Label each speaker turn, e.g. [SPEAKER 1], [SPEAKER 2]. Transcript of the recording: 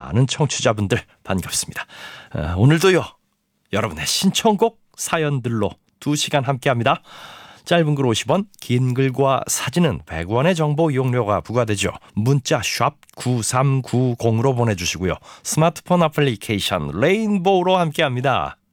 [SPEAKER 1] 많은 청취자분들 반갑습니다. 오늘도요, 여러분의 신청곡 사연들로 2시간 함께합니다. 짧은 글 50원, 긴 글과 사진은 100원의 정보 이용료가 부과되죠. 문자 샵 9390으로 보내주시고요. 스마트폰 애플리케이션 레인보우로 함께합니다.